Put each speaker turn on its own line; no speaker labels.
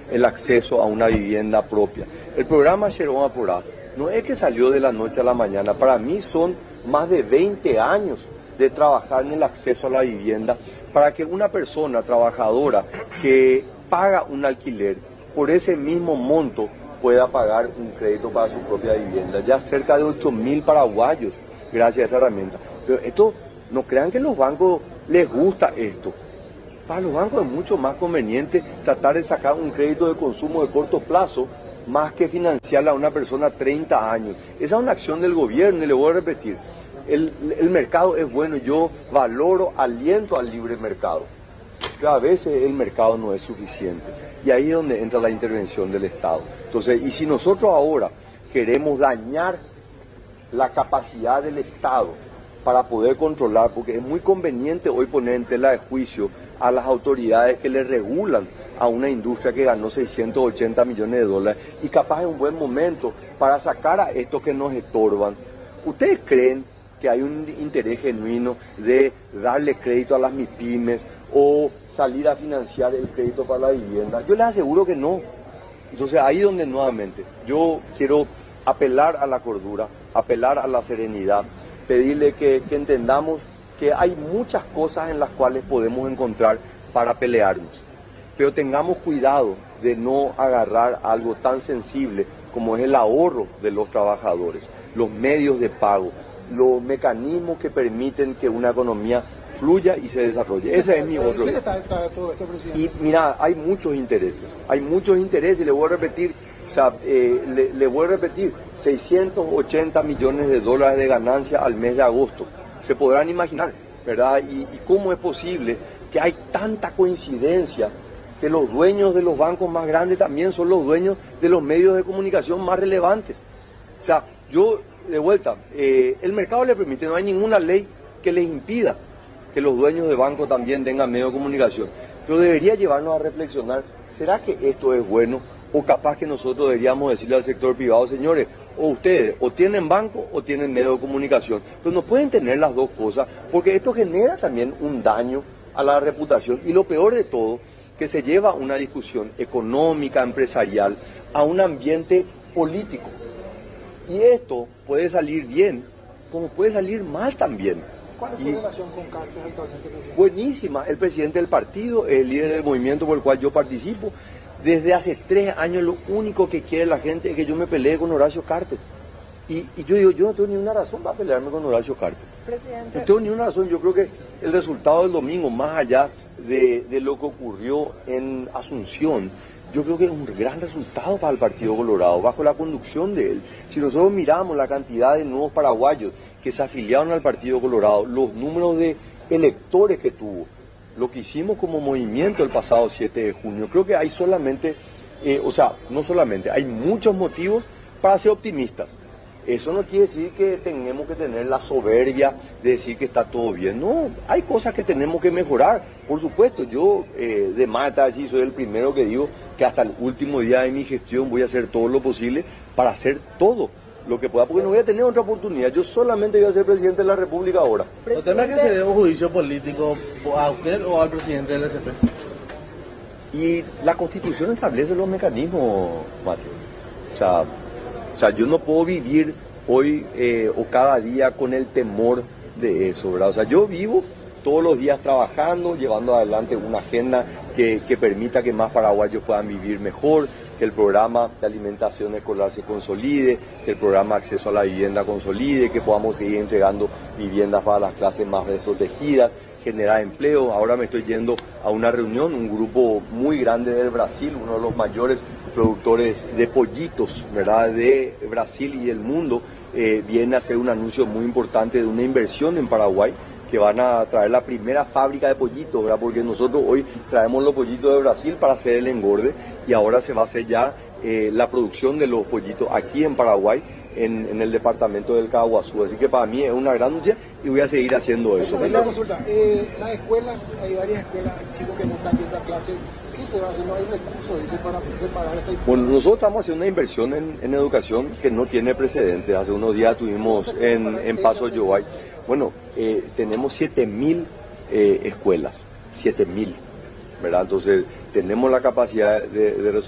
el acceso a una vivienda propia. El programa Sherón Apurá no es que salió de la noche a la mañana, para mí son más de 20 años de trabajar en el acceso a la vivienda para que una persona trabajadora que paga un alquiler por ese mismo monto pueda pagar un crédito para su propia vivienda. Ya cerca de 8.000 paraguayos gracias a esta herramienta. Pero esto, no crean que a los bancos les gusta esto. Para los bancos es mucho más conveniente tratar de sacar un crédito de consumo de corto plazo más que financiarla a una persona 30 años. Esa es una acción del gobierno y le voy a repetir. El mercado es bueno, yo valoro, aliento al libre mercado. Pero a veces el mercado no es suficiente. Y ahí es donde entra la intervención del Estado. Entonces, y si nosotros ahora queremos dañar la capacidad del Estado para poder controlar, porque es muy conveniente hoy poner en tela de juicio a las autoridades que le regulan a una industria que ganó 680 millones de dólares y capaz es un buen momento para sacar a estos que nos estorban. ¿Ustedes creen que hay un interés genuino de darle crédito a las MIPYMES o salir a financiar el crédito para la vivienda? Yo les aseguro que no. Entonces ahí donde nuevamente yo quiero apelar a la cordura, apelar a la serenidad, pedirle que entendamos que hay muchas cosas en las cuales podemos encontrar para pelearnos, pero tengamos cuidado de no agarrar algo tan sensible como es el ahorro de los trabajadores, los medios de pago, los mecanismos que permiten que una economía fluya y se desarrolle. Ese es mi otro.
¿Quién está detrás de todo esto, presidente?
Y mira, hay muchos intereses y le voy a repetir, le voy a repetir, 680 millones de dólares de ganancia al mes de agosto. Se podrán imaginar, ¿verdad? Y cómo es posible que hay tanta coincidencia que los dueños de los bancos más grandes también son los dueños de los medios de comunicación más relevantes. O sea, yo, de vuelta, el mercado le permite, no hay ninguna ley que les impida que los dueños de bancos también tengan medios de comunicación. Pero debería llevarnos a reflexionar, ¿será que esto es bueno? O capaz que nosotros deberíamos decirle al sector privado, señores, o ustedes o tienen banco o tienen medio de comunicación, pero no pueden tener las dos cosas, porque esto genera también un daño a la reputación y lo peor de todo, que se lleva una discusión económica, empresarial, a un ambiente político. Y esto puede salir bien, como puede salir mal también.
¿Cuál es su relación con Cartes actualmente, presidente?
Buenísima, el presidente del partido, el líder del movimiento por el cual yo participo. Desde hace 3 años lo único que quiere la gente es que yo me pelee con Horacio Cartes. Y yo digo, yo no tengo ni una razón para pelearme con Horacio Cartes.
Presidente.
No tengo ni una razón. Yo creo que el resultado del domingo, más allá de lo que ocurrió en Asunción, yo creo que es un gran resultado para el Partido Colorado, bajo la conducción de él. Si nosotros miramos la cantidad de nuevos paraguayos que se afiliaron al Partido Colorado, los números de electores que tuvo, lo que hicimos como movimiento el pasado 7 de junio, creo que hay solamente, no solamente, hay muchos motivos para ser optimistas. Eso no quiere decir que tenemos que tener la soberbia de decir que está todo bien. No, hay cosas que tenemos que mejorar. Por supuesto, yo de Mata, así soy el primero que digo que hasta el último día de mi gestión voy a hacer todo lo posible para hacer todo lo que pueda, porque no voy a tener otra oportunidad. Yo solamente voy a ser presidente de la República ahora.
¿No teme que se dé un juicio político a usted o al presidente del SP?
Y la Constitución establece los mecanismos, Mateo. O sea, yo no puedo vivir hoy o cada día con el temor de eso, ¿verdad? O sea, yo vivo todos los días trabajando, llevando adelante una agenda que permita que más paraguayos puedan vivir mejor, que el programa de alimentación escolar se consolide, que el programa de acceso a la vivienda consolide, que podamos seguir entregando viviendas para las clases más desprotegidas, generar empleo. Ahora me estoy yendo a una reunión, un grupo muy grande del Brasil, uno de los mayores productores de pollitos, ¿verdad?, de Brasil y del mundo, viene a hacer un anuncio muy importante de una inversión en Paraguay, que van a traer la primera fábrica de pollitos, ¿verdad? Porque nosotros hoy traemos los pollitos de Brasil para hacer el engorde y ahora se va a hacer ya la producción de los pollitos aquí en Paraguay, en el departamento del Caguazú. Así que para mí es una gran noticia y voy a seguir haciendo eso.
Una consulta, las escuelas, hay varias escuelas, chicos que no están yendo a clase, ¿qué se va a hacer? ¿No hay recursos, dice, para preparar esta inversión?
Bueno, nosotros estamos haciendo una inversión en educación que no tiene precedentes. Hace unos días tuvimos en Paso Yobay. Bueno, tenemos 7.000 escuelas, 7.000, ¿verdad? Entonces tenemos la capacidad de resolver.